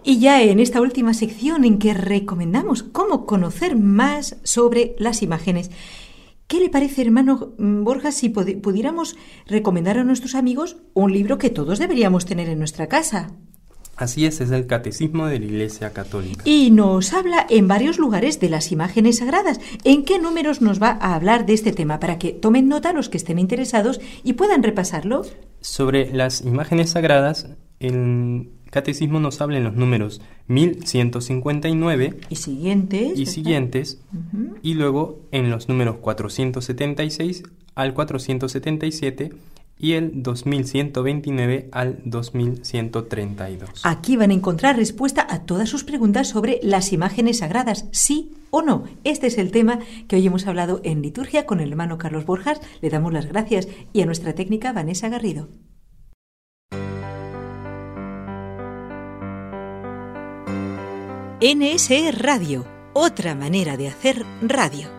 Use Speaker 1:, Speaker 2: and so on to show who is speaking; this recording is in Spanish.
Speaker 1: Y ya en esta última sección en que recomendamos cómo conocer más sobre las imágenes, ¿qué le parece, hermano Borja, si pudiéramos recomendar a nuestros amigos un libro que todos deberíamos tener en nuestra casa?
Speaker 2: Así es el Catecismo de la Iglesia Católica.
Speaker 1: Y nos habla en varios lugares de las imágenes sagradas. ¿En qué números nos va a hablar de este tema? Para que tomen nota los que estén interesados y puedan repasarlo.
Speaker 2: Sobre las imágenes sagradas, el Catecismo nos habla en los números 1159
Speaker 1: y siguientes,
Speaker 2: uh-huh. Y luego en los números 476 al 477 y el 2129 al 2132.
Speaker 1: Aquí van a encontrar respuesta a todas sus preguntas sobre las imágenes sagradas, sí o no. Este es el tema que hoy hemos hablado en liturgia con el hermano Carlos Borjas. Le damos las gracias y a nuestra técnica Vanessa Garrido. NSE Radio, otra manera de hacer radio.